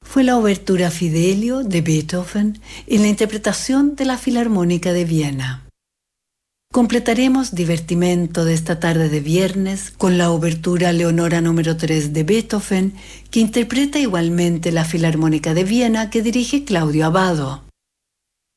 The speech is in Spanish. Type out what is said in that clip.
fue la obertura Fidelio de Beethoven en la interpretación de la Filarmónica de Viena. Completaremos divertimento de esta tarde de viernes con la obertura Leonora número 3 de Beethoven, que interpreta igualmente la Filarmónica de Viena que dirige Claudio Abbado.